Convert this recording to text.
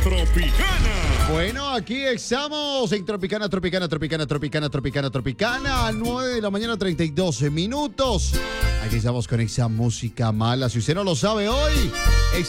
Tropicana. Bueno, aquí estamos en Tropicana, 9 de la mañana, 32 minutos. Aquí estamos con esa música mala. Si usted no lo sabe hoy,